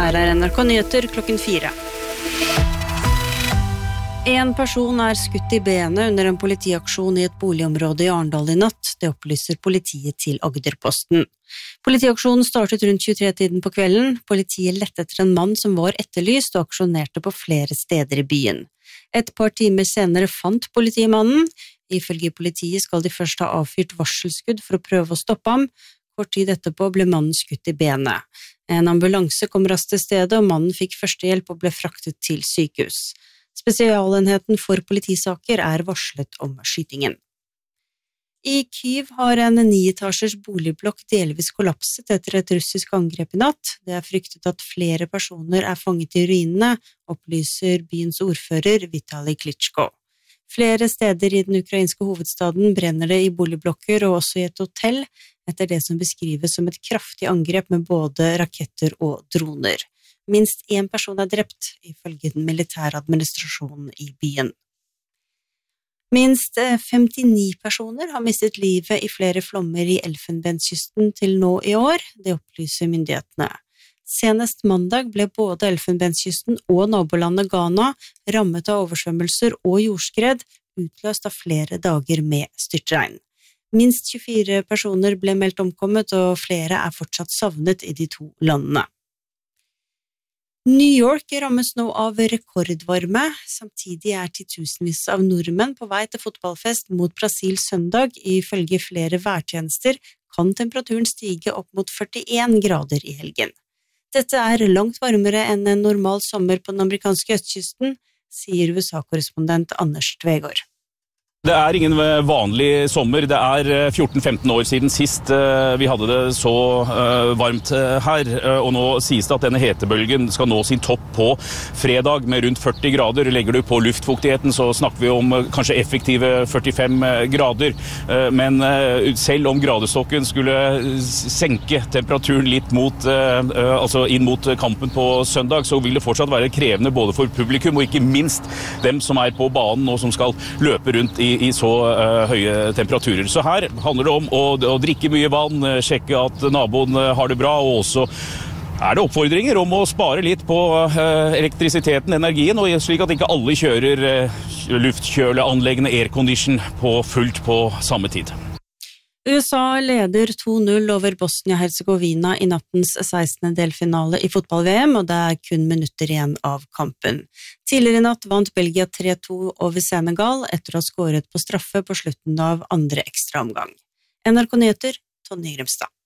Her NRK Nyheter klokken 4. En person skutt i benet under en politiaksjon i et boligområde i Arendal i natt. Det opplyser politiet til Agderposten. Politiaksjonen startet rundt 23-tiden på kvelden. Politiet lette etter en mann som var etterlyst og aksjonerte på flere steder i byen. Et par timer senere fant politimannen. Ifølge politiet skal de først ha avfyrt varselskudd for å prøve å stoppe ham. Kort tid etterpå ble mannen skutt i benet. En ambulanse kom raskt til stedet, og mannen fikk førstehjelp og ble fraktet til sykehus. Spesialenheten for politisaker varslet om skytingen. I Kyiv har en 9-etasjers boligblokk delvis kollapset etter et russisk angrep i natt. Det fryktet at flere personer fanget i ruinene, opplyser byens ordfører Vitali Klitschko. Flere steder i den ukrainske hovedstaden brenner det i boligblokker og også i et hotell, etter det som beskrives som et kraftig angrep med både raketter og droner. Minst en person drept, ifølge den militære administrasjonen i byen. Minst 59 personer har mistet livet i flere flommer i Elfenbenskysten til nå i år, det opplyser myndighetene. Senest mandag ble både Elfenbenskysten og nabolandet Ghana rammet av oversvømmelser og jordskred, utløst av flere dager med styrtregn. Minst 24 personer ble meldt omkommet, og flere fortsatt savnet i de to landene. New York rammes nå av rekordvarme, samtidig titusenvis av nordmenn på vei til fotballfest mot Brasil søndag. Ifølge flere værtjenester kan temperaturen stige opp mot 41 grader i helgen. Dette langt varmere enn en normal sommer på den amerikanske østkysten, sier USA-korrespondent Anders Tvegård. Det ingen vanlig sommer. Det 14-15 år siden sist vi hadde det så varmt her, og nå sies det at denne hetebølgen skal nå sin topp på fredag med rundt 40 grader. Legger du på luftfuktigheten så snakker vi om kanskje effektive 45 grader, men selv om gradestokken skulle senke temperaturen litt altså inn mot kampen på søndag, så vil det fortsatt være krevende både for publikum og ikke minst dem som på banen og som skal løpe rundt i så høye temperaturer. Så her handler det om å drikke mye vann, sjekke at naboen har det bra, og også det oppfordringer om å spare litt på elektrisiteten, energien, og slik at ikke alle kjører luftkjøleanleggene aircondition på fullt på samme tid. USA leder 2-0 over Bosnia-Herzegovina i nattens 16. delfinale i fotball-VM, og det kun minutter igjen av kampen. Tidligere i natt vant Belgia 3-2 over Senegal etter å ha skåret på straffe på slutten av andre ekstraomgang. NRK Nyheter, Tonje Grimstad.